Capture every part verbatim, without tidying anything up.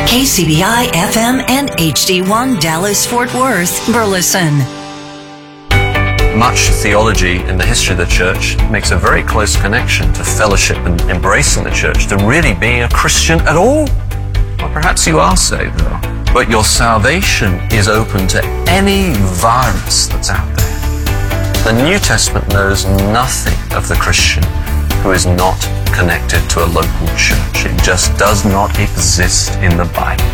K C B I F M and H D one Dallas-Fort Worth, Burleson. Much theology in the history of the church makes a very close connection to fellowship and embracing the church, to really being a Christian at all. Well, perhaps you are saved, though, but your salvation is open to any virus that's out there. The New Testament knows nothing of the Christian who is not connected to a local church. It just does not exist in the Bible.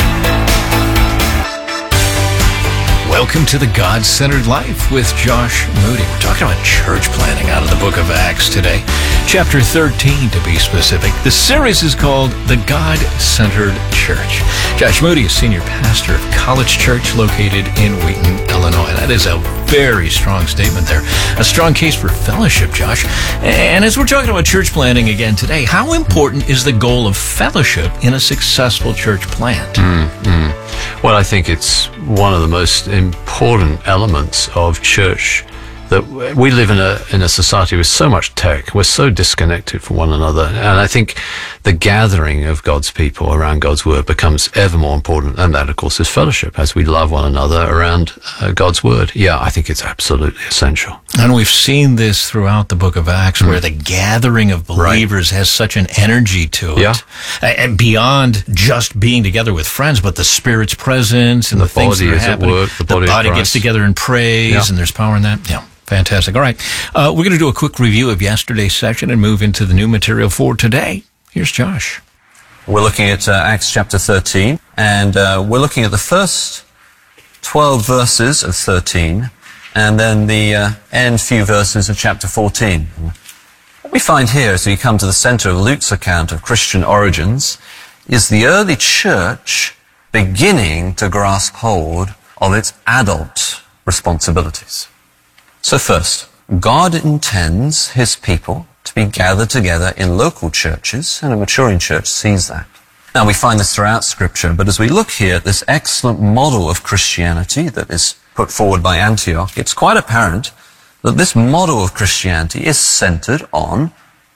Welcome to the God-Centered Life with Josh Moody. We're talking about church planning out of the book of Acts today. Chapter thirteen, to be specific. The series is called The God-Centered Church. Josh Moody is senior pastor of College Church located in Wheaton, Illinois. That is a very strong statement there. A strong case for fellowship, Josh. And as we're talking about church planning again today, how important is the goal of fellowship in a successful church plant? Mm-hmm. Well, I think it's one of the most important elements of church. That we live in a in a society with so much tech. We're so disconnected from one another. And I think the gathering of God's people around God's word becomes ever more important. And that, of course, is fellowship as we love one another around uh, God's word. Yeah, I think it's absolutely essential. And we've seen this throughout the book of Acts, mm. where the gathering of believers right. has such an energy to it. Yeah. And beyond just being together with friends, but the Spirit's presence and the, the things that are happening. Work, the body, the body of gets together and prays, yeah. and there's power in that. Yeah. Fantastic. All right. Uh, we're going to do a quick review of yesterday's session and move into the new material for today. Here's Josh. We're looking at uh, Acts chapter thirteen, and uh, we're looking at the first twelve verses of thirteen, and then the uh, end few verses of chapter fourteen. What we find here as we come to the center of Luke's account of Christian origins is the early church beginning to grasp hold of its adult responsibilities. So first, God intends his people to be gathered together in local churches, and a maturing church sees that. Now, we find this throughout Scripture, but as we look here at this excellent model of Christianity that is put forward by Antioch, it's quite apparent that this model of Christianity is centered on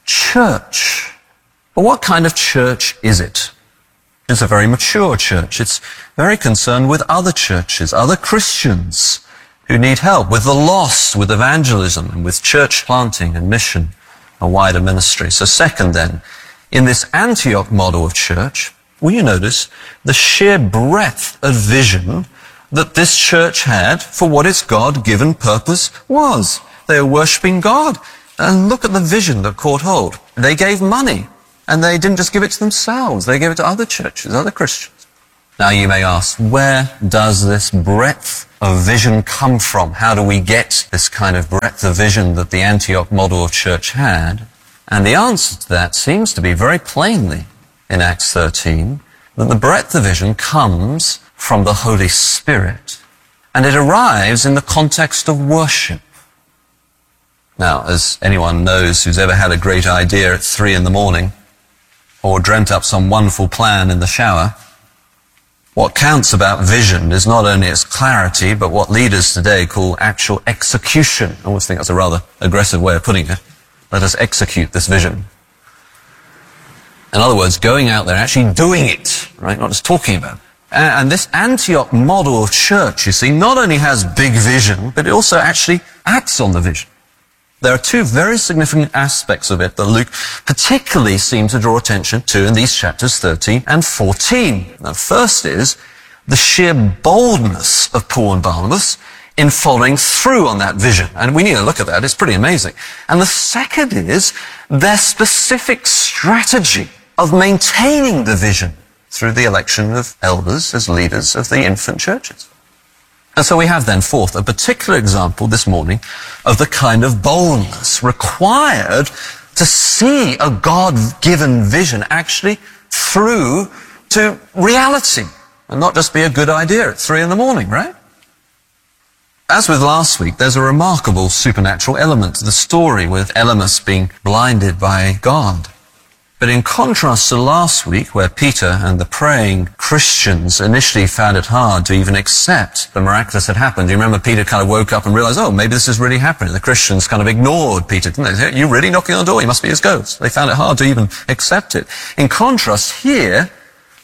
church. But what kind of church is it? It's a very mature church. It's very concerned with other churches, other Christians who need help, with the lost, with evangelism, and with church planting and mission, a wider ministry. So second then, in this Antioch model of church, will you notice the sheer breadth of vision that this church had for what its God-given purpose was? They were worshipping God. And look at the vision that caught hold. They gave money, and they didn't just give it to themselves. They gave it to other churches, other Christians. Now you may ask, where does this breadth of vision come from? How do we get this kind of breadth of vision that the Antioch model of church had? And the answer to that seems to be very plainly in Acts thirteen, that the breadth of vision comes from the Holy Spirit, and it arrives in the context of worship. Now, as anyone knows who's ever had a great idea at three in the morning, or dreamt up some wonderful plan in the shower, what counts about vision is not only its clarity, but what leaders today call actual execution. I always think that's a rather aggressive way of putting it. Let us execute this vision. In other words, going out there and actually doing it, right? Not just talking about it. And this Antioch model of church, you see, not only has big vision, but it also actually acts on the vision. There are two very significant aspects of it that Luke particularly seems to draw attention to in these chapters thirteen and fourteen. Now, first is the sheer boldness of Paul and Barnabas in following through on that vision. And we need to look at that. It's pretty amazing. And the second is their specific strategy of maintaining the vision through the election of elders as leaders of the infant churches. And so we have then, fourth, a particular example this morning of the kind of boldness required to see a God-given vision actually through to reality, and not just be a good idea at three in the morning, right? As with last week, there's a remarkable supernatural element to the story with Elymas being blinded by God. But in contrast to last week, where Peter and the praying Christians initially found it hard to even accept the miraculous had happened. Do you remember Peter kind of woke up and realized, oh, maybe this is really happening? The Christians kind of ignored Peter, didn't they? You really knocking on the door? You must be his ghost. They found it hard to even accept it. In contrast, here,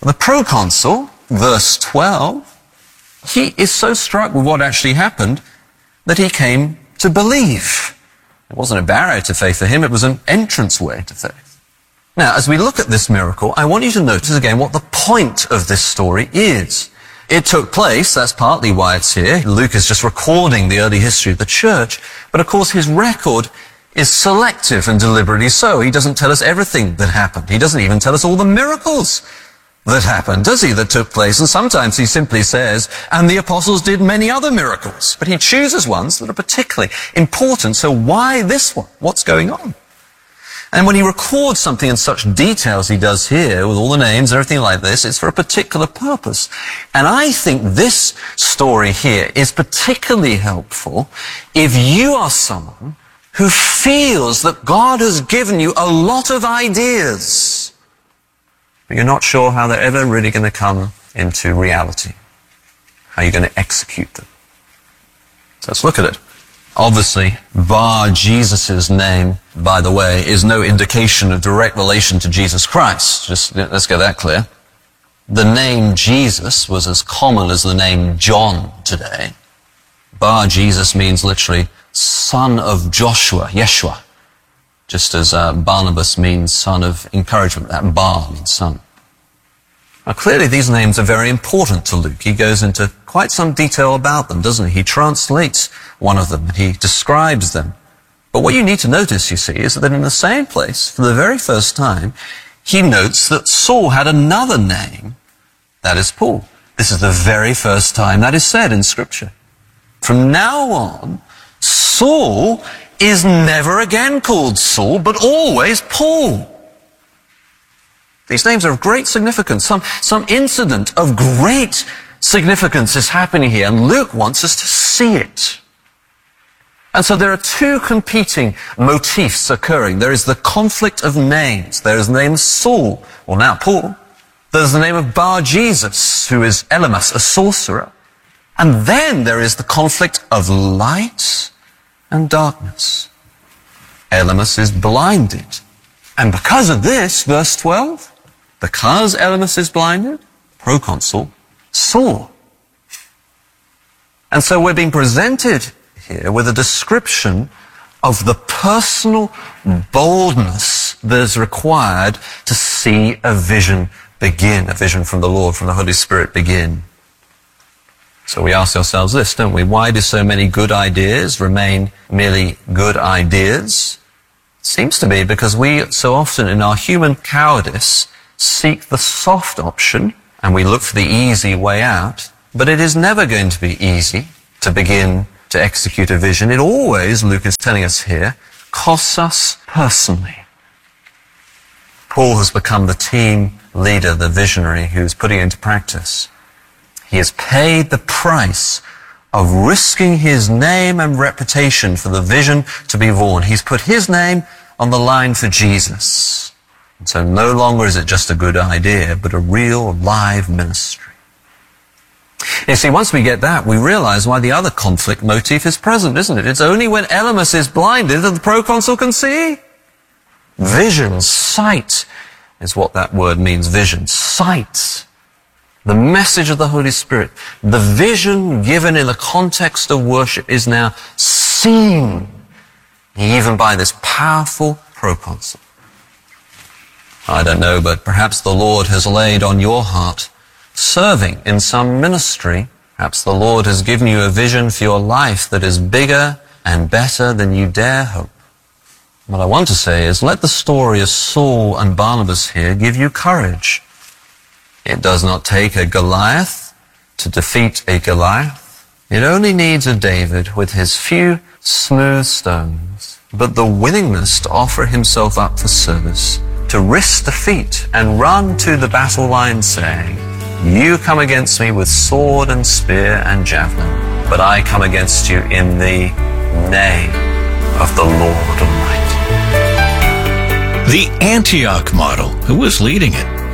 The proconsul, verse twelve, he is so struck with what actually happened that he came to believe. It wasn't a barrier to faith for him, it was an entranceway to faith. Now, as we look at this miracle, I want you to notice again what the point of this story is. It took place, that's partly why it's here. Luke is just recording the early history of the church, but of course his record is selective and deliberately so. He doesn't tell us everything that happened. He doesn't even tell us all the miracles that happened, does he, that took place? And sometimes he simply says, and the apostles did many other miracles. But he chooses ones that are particularly important. So why this one? What's going on? And when he records something in such detail as he does here, with all the names and everything like this, it's for a particular purpose. And I think this story here is particularly helpful if you are someone who feels that God has given you a lot of ideas, but you're not sure how they're ever really going to come into reality. How you're going to execute them. So let's look at it. Obviously, Bar Jesus' name, by the way, is no indication of direct relation to Jesus Christ. Just let's get that clear. The name Jesus was as common as the name John today. Bar Jesus means literally son of Joshua, Yeshua. Just as uh, Barnabas means son of encouragement, that Bar means son. Now clearly these names are very important to Luke. He goes into quite some detail about them, doesn't he? He translates one of them, he describes them. But what you need to notice, you see, is that in the same place, for the very first time, he notes that Saul had another name, that is Paul. This is the very first time that is said in Scripture. From now on, Saul is never again called Saul, but always Paul. These names are of great significance. Some, some incident of great significance is happening here, and Luke wants us to see it. And so there are two competing motifs occurring. There is the conflict of names. There is the name Saul, or now Paul. There's the name of Bar Jesus, who is Elymas, a sorcerer. And then there is the conflict of light and darkness. Elymas is blinded. And because of this, verse twelve, because Elymas is blinded, proconsul saw. And so we're being presented here with a description of the personal boldness that is required to see a vision begin, a vision from the Lord, from the Holy Spirit begin. So we ask ourselves this, don't we? Why do so many good ideas remain merely good ideas? It seems to be because we so often in our human cowardice seek the soft option and we look for the easy way out, but it is never going to be easy to begin to execute a vision. It always, Luke is telling us here, costs us personally. Paul has become the team leader, the visionary who's putting it into practice. He has paid the price of risking his name and reputation for the vision to be born. He's put his name on the line for Jesus. And so no longer is it just a good idea, but a real live ministry. You see, once we get that, we realize why the other conflict motif is present, isn't it? It's only when Elymas is blinded that the proconsul can see. Vision, sight, is what that word means, vision, sight. The message of the Holy Spirit, the vision given in the context of worship is now seen, even by this powerful proconsul. I don't know, but perhaps the Lord has laid on your heart serving in some ministry. Perhaps the Lord has given you a vision for your life that is bigger and better than you dare hope. What I want to say is, let the story of Saul and Barnabas here give you courage. It does not take a Goliath to defeat a Goliath. It only needs a David with his few smooth stones, but the willingness to offer himself up for service, to risk defeat and run to the battle line saying, you come against me with sword and spear and javelin, but I come against you in the name of the Lord Almighty. The Antioch model, who was leading it?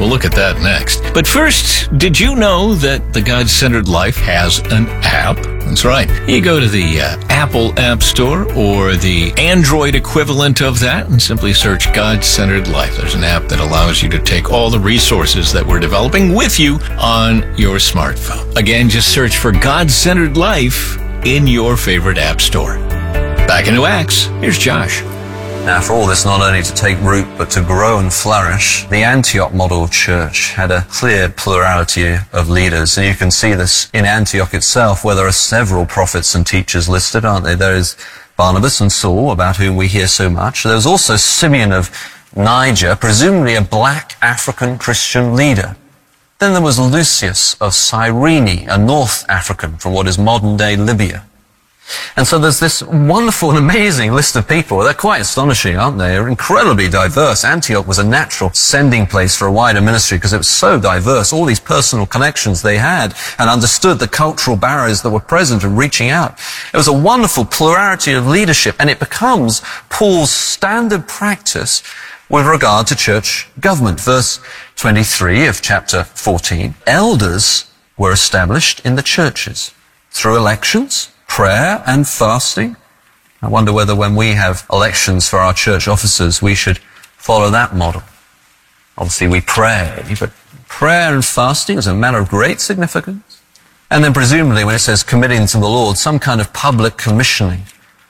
We'll look at that next. But first, did you know that the God-Centered Life has an app? That's right. You go to the uh, Apple App Store or the Android equivalent of that and simply search God-Centered Life. There's an app that allows you to take all the resources that we're developing with you on your smartphone. Again, just search for God-Centered Life in your favorite app store. Back into Acts, here's Josh. Now, for all this not only to take root, but to grow and flourish, the Antioch model of church had a clear plurality of leaders. And you can see this in Antioch itself, where there are several prophets and teachers listed, aren't there? There is Barnabas and Saul, about whom we hear so much. There was also Simeon of Niger, presumably a black African Christian leader. Then there was Lucius of Cyrene, a North African from what is modern-day Libya. And so there's this wonderful and amazing list of people. They're quite astonishing, aren't they? They're incredibly diverse. Antioch was a natural sending place for a wider ministry because it was so diverse. All these personal connections they had and understood the cultural barriers that were present in reaching out. It was a wonderful plurality of leadership, and it becomes Paul's standard practice with regard to church government. Verse twenty-three of chapter fourteen. Elders were established in the churches through elections, prayer and fasting. I wonder whether when we have elections for our church officers, we should follow that model. Obviously we pray, but prayer and fasting is a matter of great significance. And then presumably when it says committing to the Lord, some kind of public commissioning.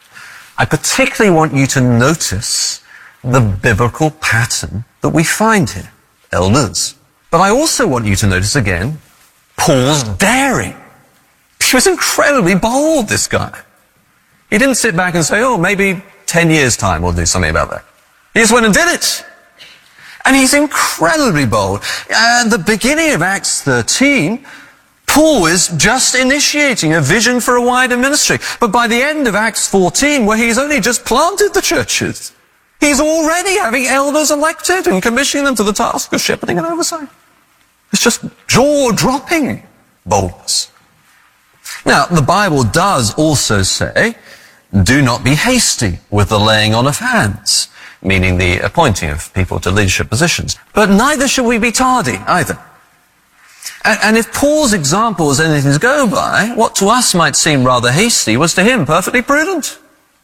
I particularly want you to notice the biblical pattern that we find here. Elders. But I also want you to notice again Paul's daring. He was incredibly bold, this guy. He didn't sit back and say, oh, maybe ten years' time we'll do something about that. He just went and did it. And he's incredibly bold. At the beginning of Acts thirteen, Paul is just initiating a vision for a wider ministry. But by the end of Acts fourteen, where he's only just planted the churches, he's already having elders elected and commissioning them to the task of shepherding and oversight. It's just jaw-dropping boldness. Now, the Bible does also say, do not be hasty with the laying on of hands, meaning the appointing of people to leadership positions. But neither should we be tardy either. And, and if Paul's example is anything to go by, what to us might seem rather hasty was to him perfectly prudent.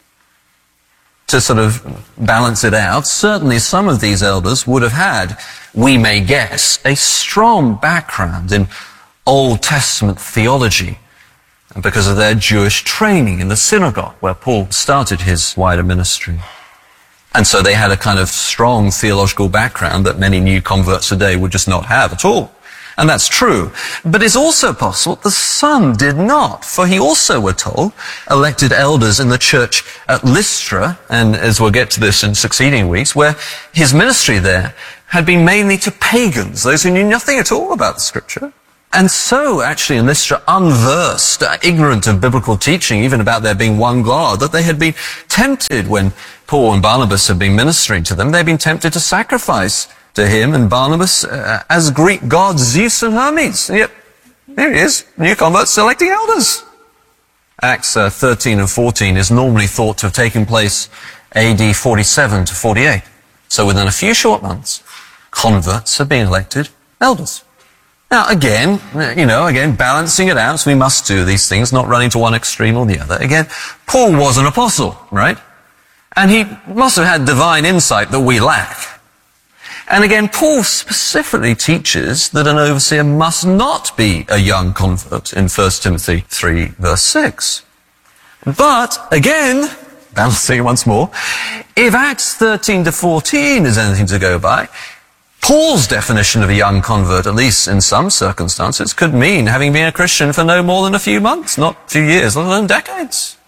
To sort of balance it out, certainly some of these elders would have had, we may guess, a strong background in Old Testament theology, because of their Jewish training in the synagogue where Paul started his wider ministry. And so they had a kind of strong theological background that many new converts today would just not have at all. And that's true. But it's also possible the son did not, for he also, we're told, elected elders in the church at Lystra, and as we'll get to this in succeeding weeks, where his ministry there had been mainly to pagans, those who knew nothing at all about the scripture. And so, actually, in Lystra, unversed, uh, ignorant of biblical teaching, even about there being one God, that they had been tempted when Paul and Barnabas had been ministering to them, they'd been tempted to sacrifice to him and Barnabas uh, as Greek gods Zeus and Hermes. And yet, here he is, new converts selecting elders. Acts uh, thirteen and fourteen is normally thought to have taken place A D forty-seven to forty-eight. So within a few short months, converts have been elected elders. Now, again, you know, again, balancing it out, so we must do these things, not running to one extreme or the other. Again, Paul was an apostle, right? And he must have had divine insight that we lack. And again, Paul specifically teaches that an overseer must not be a young convert in First Timothy three, verse six. But, again, balancing it once more, if Acts thirteen to fourteen is anything to go by, Paul's definition of a young convert, at least in some circumstances, could mean having been a Christian for no more than a few months, not a few years, let alone decades.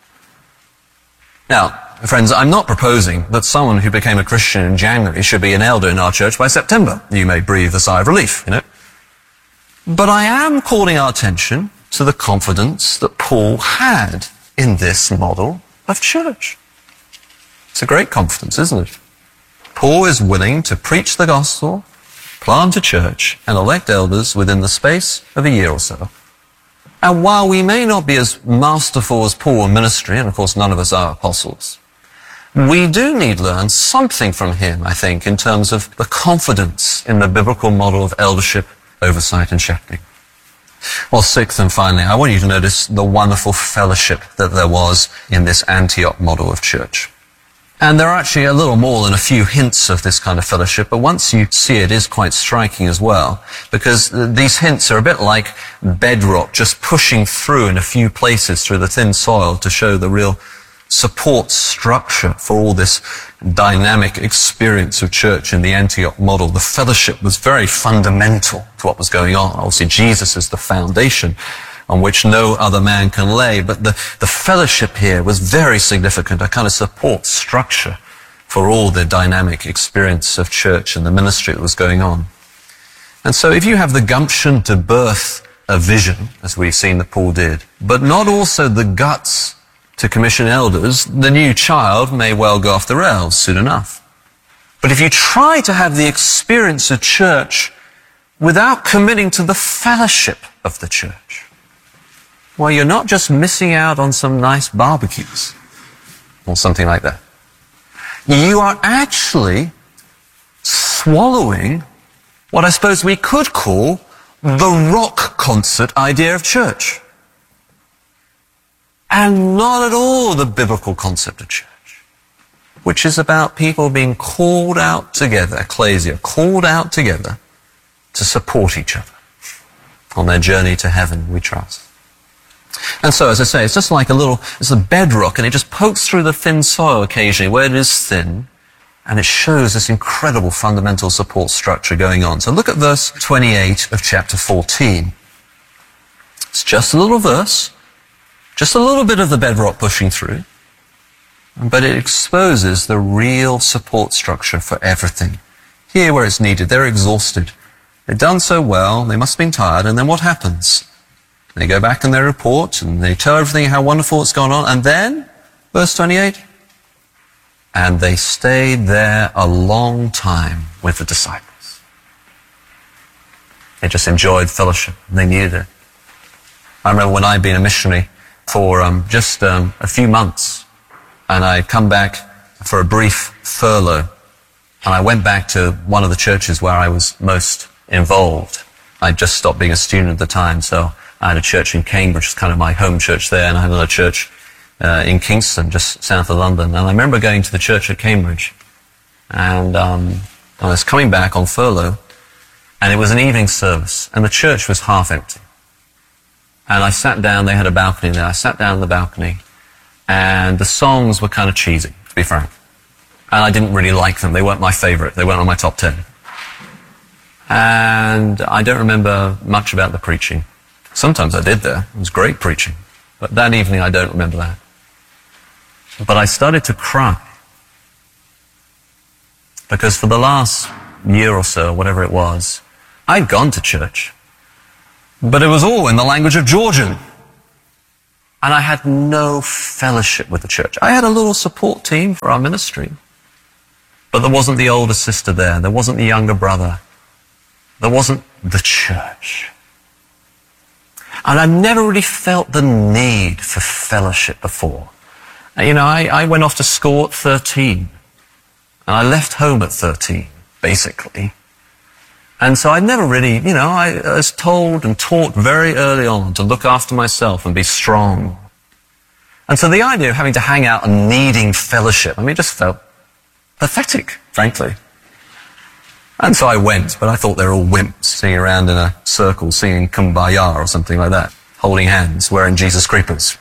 Now, friends, I'm not proposing that someone who became a Christian in January should be an elder in our church by September. You may breathe a sigh of relief, you know. But I am calling our attention to the confidence that Paul had in this model of church. It's a great confidence, isn't it? Paul is willing to preach the gospel, plant a church, and elect elders within the space of a year or so. And while we may not be as masterful as Paul in ministry, and of course none of us are apostles, we do need to learn something from him, I think, in terms of the confidence in the biblical model of eldership, oversight, and shepherding. Well, sixth and finally, I want you to notice the wonderful fellowship that there was in this Antioch model of church. And there are actually a little more than a few hints of this kind of fellowship, but once you see it, it is quite striking as well, because these hints are a bit like bedrock, just pushing through in a few places through the thin soil to show the real support structure for all this dynamic experience of church in the Antioch model. The fellowship was very fundamental to what was going on. Obviously, Jesus is the foundation on which no other man can lay, but the, the fellowship here was very significant, a kind of support structure for all the dynamic experience of church and the ministry that was going on. And so if you have the gumption to birth a vision, as we've seen that Paul did, but not also the guts to commission elders, the new child may well go off the rails soon enough. But if you try to have the experience of church without committing to the fellowship of the church, well, you're not just missing out on some nice barbecues or something like that. You are actually swallowing what I suppose we could call the rock concert idea of church. And not at all the biblical concept of church, which is about people being called out together, ecclesia, called out together to support each other on their journey to heaven, we trust. And so, as I say, it's just like a little, it's a bedrock, and it just pokes through the thin soil occasionally where it is thin, and it shows this incredible fundamental support structure going on. So look at verse twenty-eight of chapter fourteen. It's just a little verse, just a little bit of the bedrock pushing through, but it exposes the real support structure for everything. Here where it's needed, they're exhausted. They've done so well, they must have been tired, and then what happens? They go back in their report and they tell everything how wonderful it's gone on. And then, verse twenty-eight, and they stayed there a long time with the disciples. They just enjoyed fellowship. They needed it. I remember when I'd been a missionary for um, just um, a few months, and I'd come back for a brief furlough, and I went back to one of the churches where I was most involved. I'd just stopped being a student at the time, so I had a church in Cambridge, which was kind of my home church there, and I had another church uh, in Kingston, just south of London. And I remember going to the church at Cambridge, and um, I was coming back on furlough, and it was an evening service, and the church was half empty. And I sat down, they had a balcony there, I sat down on the balcony, and the songs were kind of cheesy, to be frank. And I didn't really like them, they weren't my favorite, they weren't on my top ten. And I don't remember much about the preaching. Sometimes I did there. It was great preaching. But that evening I don't remember that. But I started to cry. Because for the last year or so, whatever it was, I'd gone to church. But it was all in the language of Georgian. And I had no fellowship with the church. I had a little support team for our ministry. But there wasn't the older sister there. There wasn't the younger brother. There wasn't the church. And I never really felt the need for fellowship before. You know, I, I went off to school at thirteen. And I left home at thirteen, basically. And so I never really, you know, I was told and taught very early on to look after myself and be strong. And so the idea of having to hang out and needing fellowship, I mean, it just felt pathetic, frankly. And so I went, but I thought they were all wimps sitting around in a circle singing Kumbaya or something like that, holding hands, wearing Jesus creepers.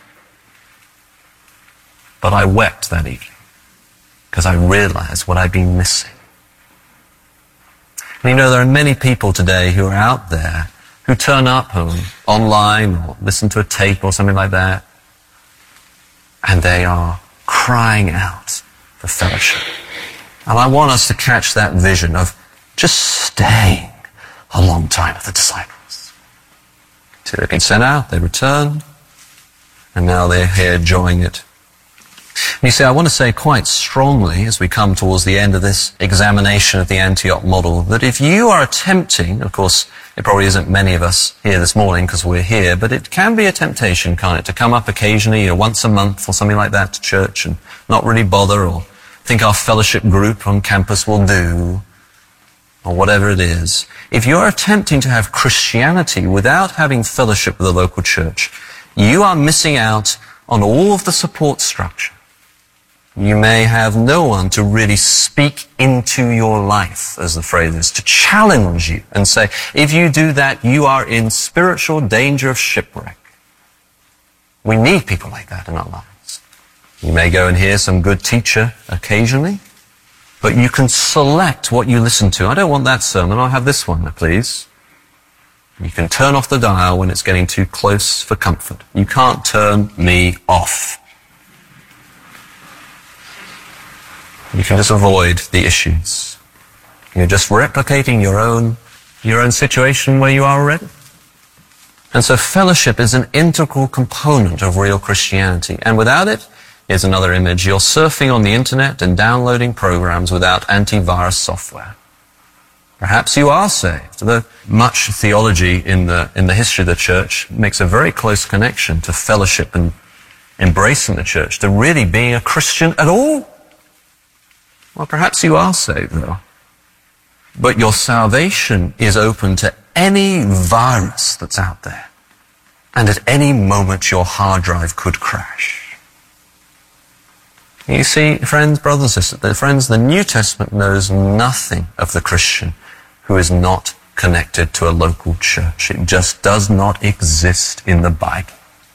But I wept that evening because I realized what I'd been missing. And you know, there are many people today who are out there who turn up home, online or listen to a tape or something like that, and they are crying out for fellowship. And I want us to catch that vision of just staying a long time with the disciples. So they've been sent out, they returned, and now they're here enjoying it. And you see, I want to say quite strongly, as we come towards the end of this examination of the Antioch model, that if you are attempting, of course, it probably isn't many of us here this morning because we're here, but it can be a temptation, can't it, to come up occasionally, you know, once a month or something like that to church and not really bother, or think our fellowship group on campus will do, or whatever it is. If you're attempting to have Christianity without having fellowship with the local church, you are missing out on all of the support structure. You may have no one to really speak into your life, as the phrase is, to challenge you and say, if you do that, you are in spiritual danger of shipwreck. We need people like that in our lives. You may go and hear some good teacher occasionally, but you can select what you listen to. I don't want that sermon, I'll have this one, please. You can turn off the dial when it's getting too close for comfort. You can't turn me off. You can just avoid the issues. You're just replicating your own, your own situation where you are already. And so fellowship is an integral component of real Christianity. And without it, here's another image. You're surfing on the internet and downloading programs without antivirus software. Perhaps you are saved. The much theology in the, in the history of the church makes a very close connection to fellowship and embracing the church, to really being a Christian at all. Well, perhaps you are saved, though. But your salvation is open to any virus that's out there. And at any moment, your hard drive could crash. You see, friends, brothers and sisters, friends, the New Testament knows nothing of the Christian who is not connected to a local church. It just does not exist in the Bible.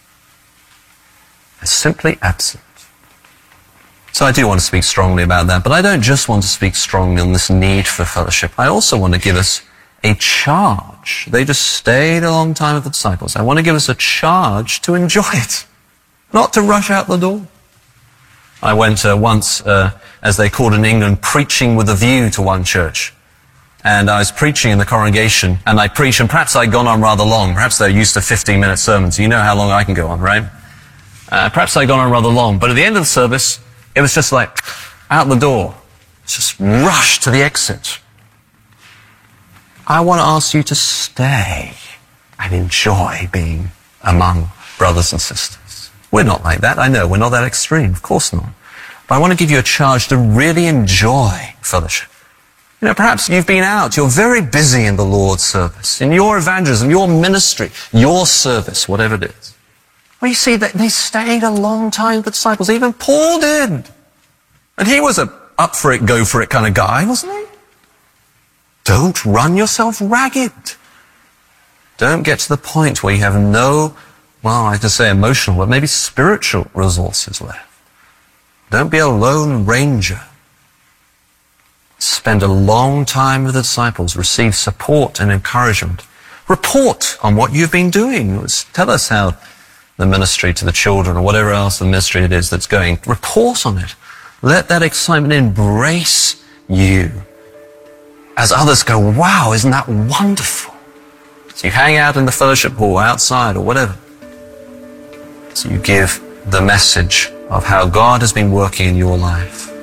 It's simply absent. So I do want to speak strongly about that, but I don't just want to speak strongly on this need for fellowship. I also want to give us a charge. They just stayed a long time with the disciples. I want to give us a charge to enjoy it, not to rush out the door. I went uh, once, uh, as they called in England, preaching with a view to one church. And I was preaching in the congregation, and I preached, and perhaps I'd gone on rather long. Perhaps they're used to fifteen-minute sermons. You know how long I can go on, right? Uh, perhaps I'd gone on rather long. But at the end of the service, it was just like, out the door. Just rush to the exit. I want to ask you to stay and enjoy being among brothers and sisters. We're not like that. I know, we're not that extreme. Of course not. But I want to give you a charge to really enjoy fellowship. You know, perhaps you've been out. You're very busy in the Lord's service, in your evangelism, your ministry, your service, whatever it is. Well, you see, that they stayed a long time with the disciples. Even Paul did. And he was a up for it, go for it kind of guy, wasn't he? Don't run yourself ragged. Don't get to the point where you have no, well, I can say emotional, but maybe spiritual resources left. Don't be a lone ranger. Spend a long time with the disciples. Receive support and encouragement. Report on what you've been doing. Tell us how the ministry to the children or whatever else the ministry it is that's going. Report on it. Let that excitement embrace you. As others go, wow, isn't that wonderful? So you hang out in the fellowship hall, outside or whatever. So you give the message of how God has been working in your life.